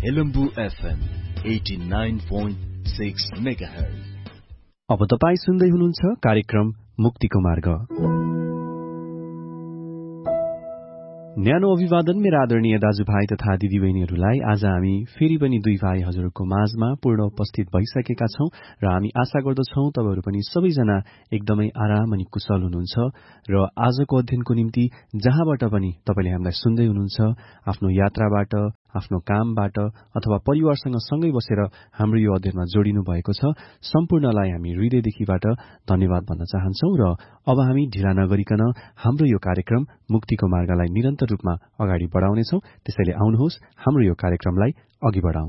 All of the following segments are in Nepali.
एलम्बु FM 89.6 मेगाहर्ज। अब तपाई सुन्दै हुनुहुन्छ कार्यक्रम मुक्तिको मार्ग। न्यानो अभिवादन मेरा आदरणीय दाजुभाइ तथा दिदीबहिनीहरूलाई। आज हामी फेरि पनि दुई भाइ हजुरको माझमा पूर्ण उपस्थित भइसकेका छौं र हामी आशा गर्दछौं तपाईहरु पनि सबैजना एकदमै आराम अनि कुशल हुनुहुन्छ र आजको अध्ययनको निम्ति जहाँबाट पनि तपाईले हामीलाई सुन्दै हुनुहुन्छ, आफ्नो यात्राबाट, आफ्नो कामबाट अथवा परिवारसँग सँगै बसेर हाम्रो यो अध्ययनमा जोडिनु भएको छ, सम्पूर्णलाई हामी हृदयदेखिबाट धन्यवाद भन्न चाहन्छौं र अब हामी ढिला नगरिकन हाम्रो यो कार्यक्रम मुक्तिको मार्गलाई निरन्तर रूपमा अगाडि बढाउनेछौं। त्यसैले आउनुहोस् हाम्रो यो कार्यक्रमलाई अघि बढाउँ।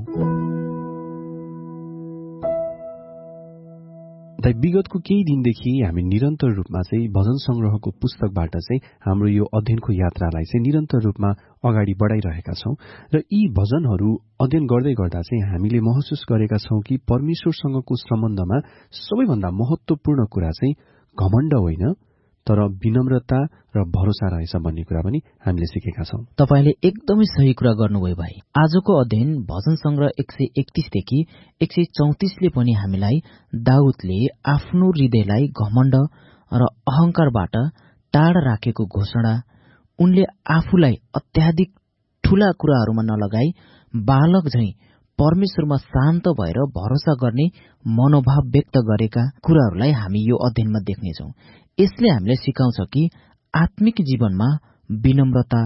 विगतको केही दिनदेखि हामी निरन्तर रूपमा चाहिँ भजन संग्रहको पुस्तकबाट चाहिँ हाम्रो यो अध्ययनको यात्रालाई चाहिँ निरन्तर रूपमा अगाडि बढाइरहेका छौं र यी भजनहरू अध्ययन गर्दै गर्दा चाहिँ हामीले महसुस गरेका छौं कि परमेश्वरसँगको सम्बन्धमा सबैभन्दा महत्वपूर्ण कुरा चाहिँ घमण्ड होइन तर विनम्रता र भरोसा रहेछ भन्ने कुरा पनि हामीले सिकेका छौं। तपाईले एकदमै सही कुरा गर्नुभयो भाइ। आजको अध्ययन भजन संग्रह 131 देखि 134 ले पनि हामीलाई दाउदले आफ्नो हृदयलाई घमण्ड र अहंकारबाट टाढा राखेको घोषणा, उनले आफूलाई अत्याधिक ठूला कुराहरूमा नलगाई बालक झैं परमेश्वरमा शान्त भएर भरोसा गर्ने मनोभाव व्यक्त गरेका कुराहरूलाई हामी यो अध्ययनमा देख्नेछौं। यसले हामीलाई सिकाउँछ कि आत्मिक जीवनमा विनम्रता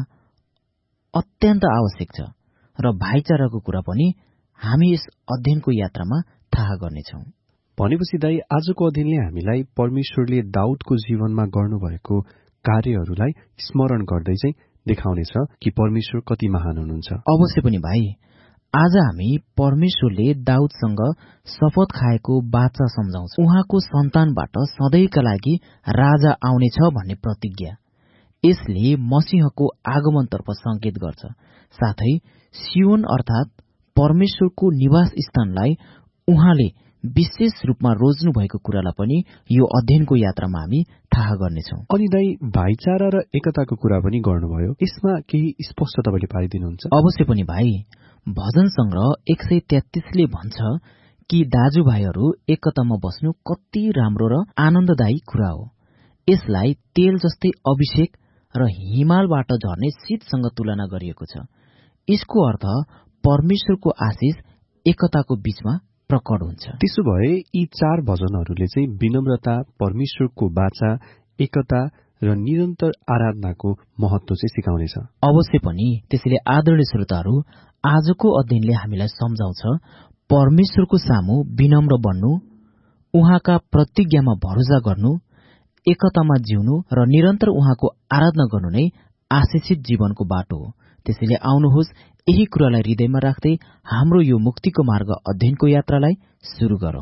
अत्यन्त आवश्यक छ र भाइचाराको कुरा पनि हामी यस अध्ययनको यात्रामा थाहा गर्नेछौं। भनेपछि दाइ, आजको अध्ययनले हामीलाई परमेश्वरले दाउदको जीवनमा गर्नुभएको कार्यहरूलाई स्मरण गर्दै चाहिँ देखाउनेछ कि परमेश्वर कति महान हुनुहुन्छ। अवश्य पनि भाइ, आज हामी परमेश्वरले दाउदसँग शपथ खाएको बाचा सम्झाउँछौं। उहाँको सन्तानबाट सधैँका लागि राजा आउनेछ भन्ने प्रतिज्ञा। यसले मसीहको आगमनतर्फ संकेत गर्छ। साथै सियोन अर्थात परमेश्वरको निवास स्थानलाई उहाँले विशेष रूपमा रोज्नु भएको कुरालाई पनि यो अध्ययनको यात्रामा हामी थाहा गर्नेछौं। अनि दाइ, भाइचारा र एकताको कुरा पनि गर्नुभयो, यसमा केही स्पष्ट तपाईले पारिदिनुहुन्छ? अवश्य पनि भाइ। भजन संग्रह 133 ले भन्छ कि दाजुभाइहरू एकतामा बस्नु कति राम्रो र आनन्ददायी कुरा हो। यसलाई तेल जस्तै अभिषेक र हिमालबाट झर्ने शीतसँग तुलना गरिएको छ। यसको अर्थ परमेश्वरको आशिष एकताको बीचमा प्रकट हुन्छ। त्यसो भए यी चार भजनहरूले चाहिँ विनम्रता, परमेश्वरको बाचा, एकता र निरन्तर आराधनाको महत्व चाहिँ सिकाउनेछ। अवश्य पनि। त्यसैले आदरणीय श्रोताहरू, आजको अध्ययनले हामीलाई सम्झाउँछ परमेश्वरको सामु विनम्र बन्नु, उहाँका प्रतिज्ञामा भरोसा गर्नु, एकतामा जिउनु र निरन्तर उहाँको आराधना गर्नु नै आशिषित जीवनको बाटो हो। त्यसैले आउनुहोस् यही कुरालाई हृदयमा राख्दै हाम्रो यो मुक्तिको मार्ग अध्ययनको यात्रालाई सुरु गरौं।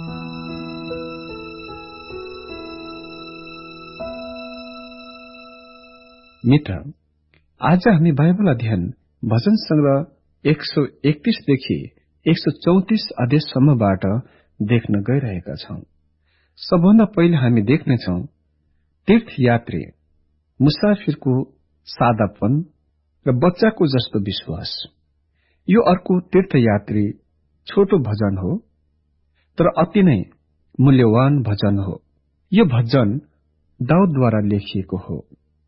मित्र, आज हामी बाइबल अध्ययन भजन संग्रह 131 देखि 134 अध्यायसम्मबाट देख्न गइरहेका छौं। सबभन्दा पहिले हामी देख्नेछौं तीर्थयात्री, मुसाफिरको सादापन र बच्चाको जस्तो विश्वास। यो अर्को तीर्थयात्री छोटो भजन हो, तर अति नै मूल्यवान भजन हो। यो भजन दाउदद्वारा लेखिएको हो।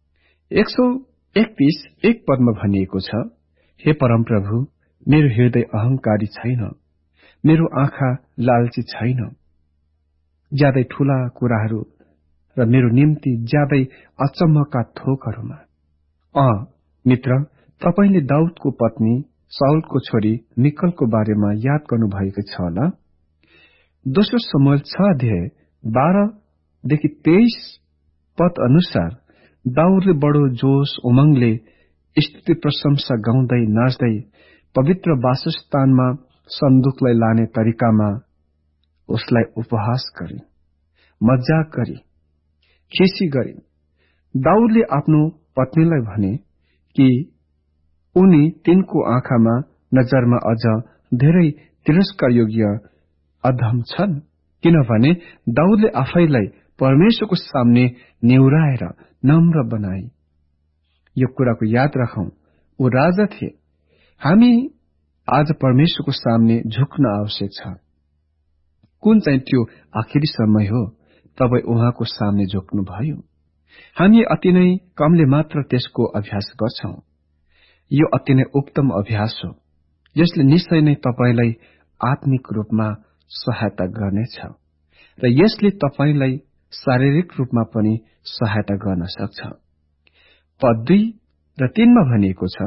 131 एक पदमा भनिएको छ, हे परमप्रभु, मेरो हृदय अहंकारी छैन, मेरो आँखा लालची छैन ज्यादै ठूला कुराहरू र मेरो निम्ति ज्यादै अचम्मका थोकहरूमा। मित्र, तपाईले दाउदको पत्नी साउलको छोरी मिकलको बारेमा याद गर्नुभएको छ होला। दोस्रो शमूएल 6 अध्याय 12 देखि 23 पद अनुसार दाउदले बडो जोश उमंगले स्तुति प्रशंसा गाउँदै नाच्दै पवित्र वासस्थानमा सन्दुकलाई लाने तरिकामा उसलाई उपहास गरे, मजाक गरे, खिसी गरे। दाउदले आफ्नो पत्नीलाई भने कि उनी तिनको आँखामा नजरमा अझ धेरै तिरस्कार योग्य अधम छन्, किनभने दाउदले आफैलाई परमेश्वरको सामने निहुराएर नम्र बनाए। यो कुराको याद राखौं, ऊ राजा थिए। हामी आज परमेश्वरको सामने झुक्न आवश्यक छ। कुन चाहिँ त्यो आखिरी समय हो तपाईँ उहाँको सामने झुक्नुभयो? हामी अति नै कमले मात्र त्यसको अभ्यास गर्छौं। यो अति नै उत्तम अभ्यास हो, यसले निश्चय नै तपाईलाई आत्मिक रूपमा सहायता गर्नेछ र यसले तपाईलाई शारीरिक रूपमा पनि सहायता गर्न सक्छ। पद 2 र 3 मा भनिएको छ,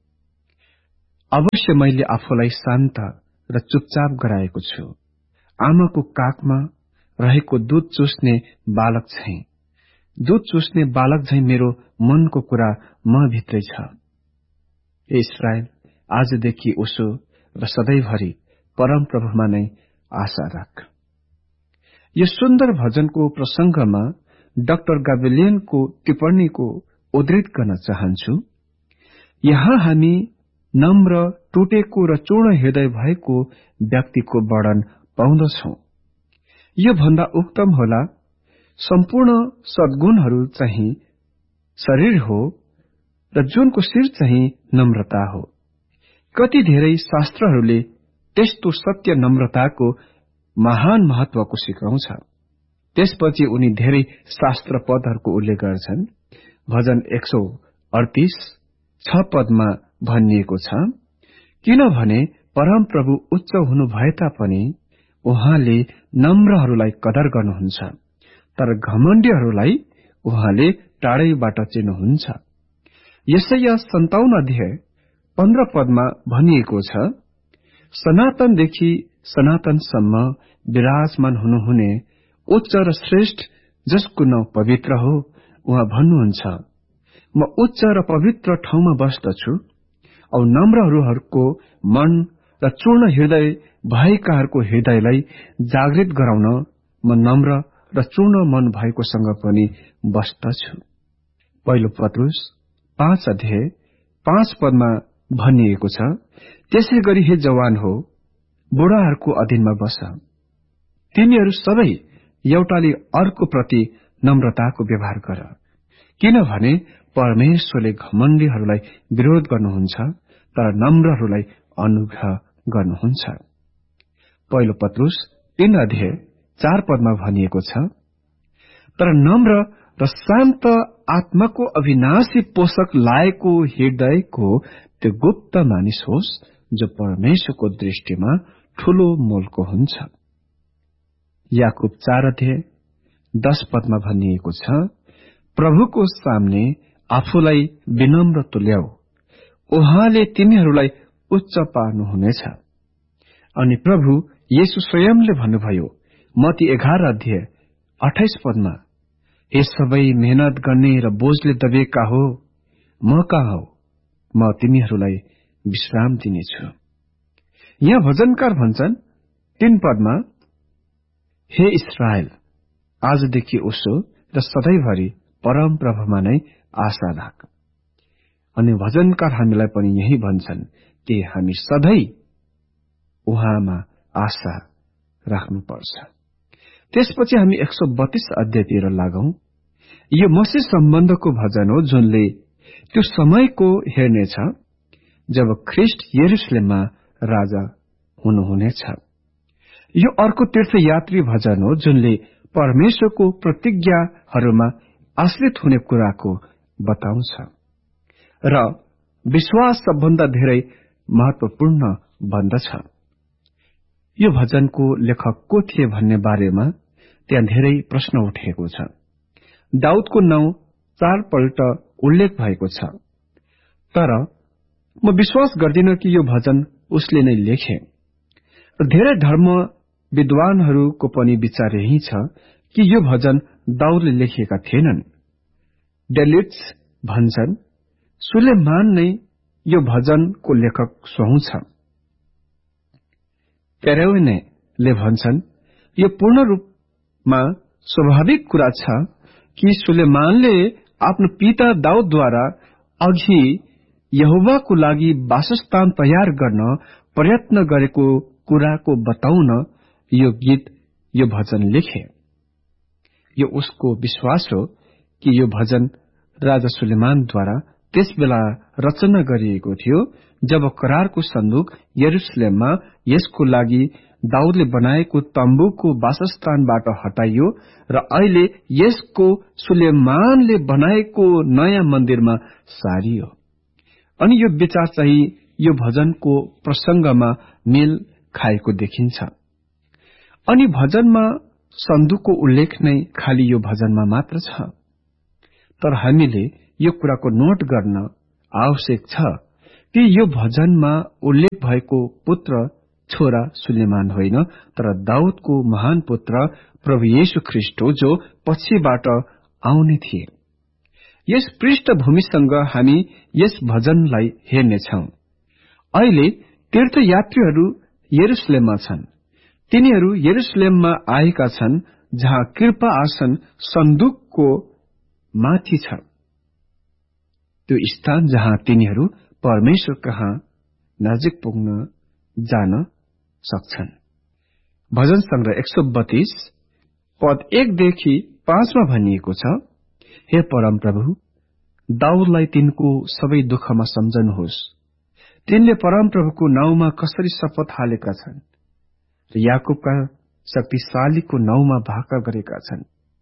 अवश्य मैले आफूलाई शान्त र चुपचाप गराएको छु, आमाको काखमा रहेको दूध चुस्ने बालक झैं। दूध चुस्ने बालक झैं मेरो मनको कुरा म भित्रै छ। हे इस्राएल, आजदेखि उसो र सधैँभरि परमप्रभुमा नै आशा राख। यो सुन्दर भजनको प्रसंगमा डाक्टर गाब्रिएलको टिप्पणीको उद्धृत गर्न चाहन्छु। यहाँ हामी नम्र, टुटेको र चूर्ण हृदय भएको व्यक्तिको वर्णन पाउँदछौं। यो भन्दा उत्तम होला, सम्पूर्ण सद्गुणहरू चाहिँ शरीर हो र जुनको शिर चाहिँ नम्रता हो। कति धेरै शास्त्रहरूले त्यस्तो सत्य नम्रताको महान महत्वको सिकाउँछ। त्यसपछि उनी धेरै शास्त्र पदहरूको उल्लेख गर्छन्। भजन 138 6 पदमा भनिएको छ, किनभने परमप्रभु उच्च हुनु भए तापनि उहाँले नम्रहरूलाई कदर गर्नुहुन्छ, तर घमण्डीहरूलाई उहाँले टाढैबाट चिन्नुहुन्छ। यशाया 57 अध्याय 15 पदमा भनिएको छ, सनातनदेखि सनातनसम्म विराजमान हुनुहुने उच्च र श्रेष्ठ जसको नाउँ पवित्र हो, उहाँ भन्नुहुन्छ, म उच्च र पवित्र ठाउँमा बस्दछु औ नम्रहरूको मन र चूर्ण हृदय भएकाहरूको हृदयलाई जागृत गराउन म नम्र र चूर्ण मन भएकोसँग पनि बस्दछु। पहिलो पत्रुस 5 अध्याय 5 पदमा भनिएको छ, त्यसै गरी हे जवान हो, बुढाहरूको अधीनमा बस। तिनीहरू सबै एउटाले अर्को प्रति नम्रताको व्यवहार गर, किनभने परमेश्वरले घमण्डीहरूलाई विरोध गर्नुहुन्छ, तर नम्रहरूलाई अनुग्रह गर्नुहुन्छ। पहिलो पत्रुस 3 अध्याय 4 पदमा भनिएको छ, तर नम्र र शान्त आत्माको अविनाशी पोषक लाएको हृदयको त्यो गुप्त मानिस होस्, जो परमेश्वरको दृष्टिमा ठूलो मोलको हुन्छ। याकूब 4 अध्याय 10 पदमा भनिएको छ, प्रभुको सामने आफूलाई विनम्र तुल्याऊ, उहाँले तिमीहरूलाई उच्च पार्नुहुनेछ। अनि प्रभु येशू स्वयंले भन्नुभयो, मत्ती 11 अध्याय 28 पदमा, हे सबै मेहनत गर्ने र बोझले दबिएका हो, म कहाँ हो, म तिमीहरूलाई विश्राम दिनेछु। यहाँ भजनकार भन्छन् 3 पदमा, हे इस्राएल, आजदेखि उसो र सधैँभरि परम प्रभुमा नै आशा राख। अनि भजनकार हामीलाई पनि यही भन्छन् कि हामी सधैँ उहाँमा आशा राख्नुपर्छ। त्यसपछि हामी 132 अध्यायतिर लागौं। यो मसीह सम्बन्धको भजन हो, जुनले त्यो समयको हेर्नेछ जब ख्रिस्ट यरुशलेममा राजा हुनुहुनेछ। यो अर्को तीर्थयात्री भजन हो, जुनले परमेश्वरको प्रतिज्ञाहरूमा आश्रित हुने कुराको बताउँछ र विश्वास सबभन्दा धेरै महत्वपूर्ण बन्दछ। यो भजनको लेखक को थिए भन्ने बारेमा त्यहाँ धेरै प्रश्न उठेको छ। दाउदको नाउँ 4 पल्ट उल्लेख भएको छ, तर म विश्वास गर्दिन कि यो भजन उसले नै लेखे। धेरै धर्म विद्वानहरूको पनि विचार यही छ कि यो भजन दाउदले लेखेका थिएनन्। डेलिट्स भन्छन् सुलेमान नै यो भजनको लेखक स्वयं छ। पेरेउनेले भन्छन् यो पूर्ण रूपमा स्वाभाविक कुरा छ कि सुलेमानले आफ्नो पिता दाउदद्वारा अघि यहोवाको लागि वासस्थान तयार गर्न प्रयत्न गरेको कुराको बताउन यो गीत, यो भजन लेखे। यो उसको विश्वास हो कि यो भजन राजा सुलेमानद्वारा त्यसबेला रचना गरिएको थियो जब करारको सन्दुक यरुशलेममा यसको लागि दाउदले बनाएको तम्बुको वासस्थानबाट हटाइयो र अहिले यसको सुलेमानले बनाएको नयाँ मन्दिरमा सारियो। अनि यो विचार चाहिँ यो भजनको प्रसंगमा मेल खाएको देखिन्छ। अनि भजनमा सन्दुकको उल्लेख नै खाली यो भजनमा मात्र छ। तर हामीले यो कुराको नोट गर्न आवश्यक छ कि यो भजनमा उल्लेख भएको पुत्र छोरा सुलेमान होइन, तर दाउदको महान पुत्र प्रभु येशू ख्रीष्ट हो, जो पछिबाट आउने थिए। यस पृष्ठभूमिसँग हामी यस भजनलाई हेर्नेछौं। अहिले तीर्थयात्रीहरू यरुशलेममा छन्। तिनीहरू यरुशलेममा आएका छन्, जहाँ कृपा आसन सन्दुकको माथि छ। त्यो स्थान जहाँ तिनीहरू परमेश्वर कहाँ नजिक पुग्न जान सक्छन्। भजन संग्रह 132 पद 1 देखि 5 मा भनिएको छ, हे परम प्रभु, दाउदलाई तिनको सबै दुःखमा सम्झनुहोस्। तिनले परम प्रभुको नाउँमा कसरी शपथ हालेका छन् र याकुबका शक्तिशालीको नाउँमा भाका गरेका छन्।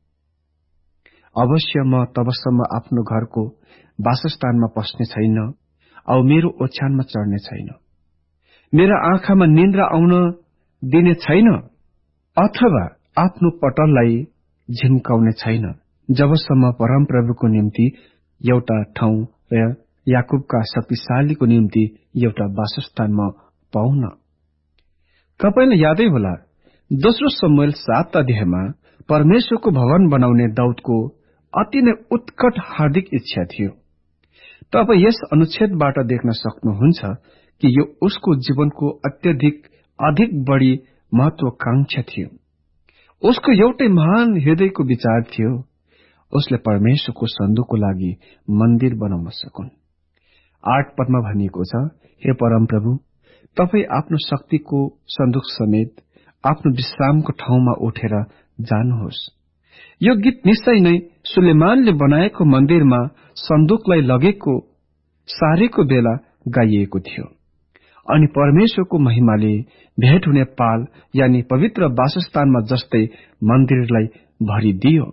अवश्य म तबसम्म आफ्नो घरको वासस्थानमा पस्ने छैन औ मेरो ओछ्यानमा चढ्ने छैन। मेरा आँखामा निन्द्रा आउन दिने छैन अथवा आफ्नो पटललाई झिम्काउने छैन, जबसम्म परमप्रभुको निम्ति एउटा ठाउँ र याकुबका शक्तिशालीको निम्ति एउटा वासस्थानमा पाउन। तपाईलाई यादै होला, दोस्रो शमूएल 7 अध्यायमा परमेश्वरको भवन बनाउने दाउदको अति नै उत्कट हार्दिक इच्छा थियो। तपाईं यस अनुच्छेदबाट देख्न सक्नुहुन्छ कि यो उसको जीवनको अधिक बढ़ी महत्वाकांक्षा थियो। उसको एउटै महान हृदयको विचार थियो, उसले परमेश्वरको सन्दुकको लागि मन्दिर बनाउन सकुन्। 8 पदमा भनिएको छ, हे परम प्रभु, तपाई आफ्नो शक्तिको सन्दुक समेत आफ्नो विश्रामको ठाउँमा उठेर जानुहोस्। यो गीत निश्चय नै सुलेमानले बनाएको मन्दिरमा सन्दुकलाई लगेको सारेको बेला गाइएको थियो अनि परमेश्वरको महिमाले भेट हुने पाल यानी पवित्र वासस्थानमा जस्तै मन्दिरलाई भरिदियो।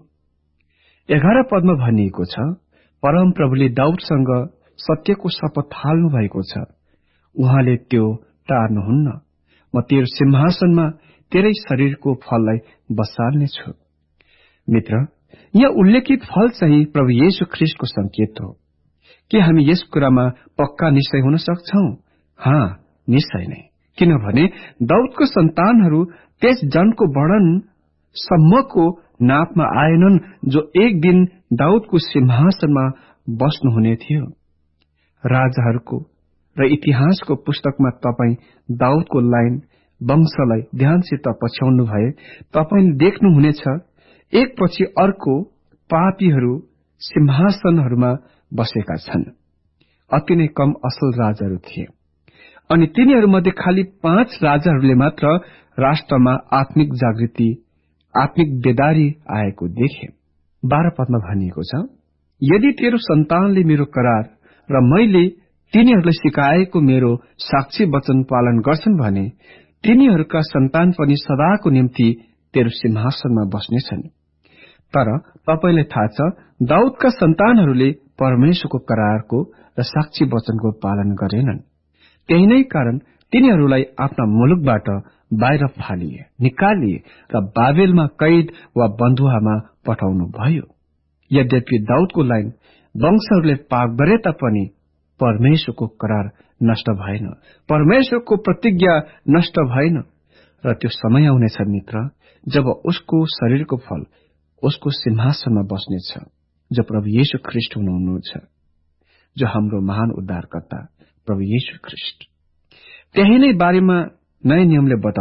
11 पदमा भनिएको छ, परम प्रभुले दाउदसँग सत्यको शपथ हाल्नु भएको छ। उहाँले त्यो टार्नुहुन्न। म तेरो सिंहासनमा तेरै शरीरको फललाई बसाल्नेछु। मित्र, यहाँ उल्लेखित फल चाहिँ प्रभु येशू ख्रीष्टको संकेत हो। के हामी यस कुरामा पक्का निश्चय हुन सक्छौं? हाँ, निश्चय नै। किनभने दाउदको सन्तानहरू त्यस जनको वर्णन सम्मको नापमा आएनन् जो एक दिन दाउदको सिंहासनमा बस्नुहुने थियो। राजाहरूको र इतिहासको पुस्तकमा तपाई दाउदको लाइन वंशलाई ध्यानसित पछ्याउनु भए तपाईले देख्नुहुनेछ, एक पछि अर्को पापीहरू सिंहासनहरूमा बसेका छन्। अति नै कम असल राजाहरू थिए अनि तिनीहरूमध्ये खाली 5 राजाहरूले मात्र राष्ट्रमा आत्मिक जागृति, आत्मिक बेदारी आएको देखे। 12 पदमा भनिएको छ, यदि तेरो सन्तानले मेरो करार र मैले तिनीहरूलाई सिकाएको मेरो साक्षी वचन पालन गर्छन् भने तिनीहरूका सन्तान पनि सदाको निम्ति तेरो सिंहासनमा बस्नेछन्। तर तपाईलाई थाहा छ, दाउदका सन्तानहरूले परमेश्वरको करारको र साक्षी वचनको पालन गरेनन्। त्यही नै कारण तिनीहरूलाई आफ्ना मुलुकबाट बाहिर फालिए, निकालिए र बाबेलमा कैद वा बन्धुवामा पठाउनु भयो। यद्यपि दाउदको लाइन वंशहरूले पाप गरे तापनि परमेश्वरको करार नष्ट भएन, परमेश्वरको प्रतिज्ञा नष्ट भएन र त्यो समय आउनेछ मित्र, जब उसको शरीरको फल उसको सिंहासनमा बस्नेछ, जो प्रभु येशू ख्रीष्ट हुनुहुन्छ, जो हाम्रो महान उद्धारकर्ता प्रभु येशू ख्रीष्ट। त्यही नै बारेमा नयाँ नियमले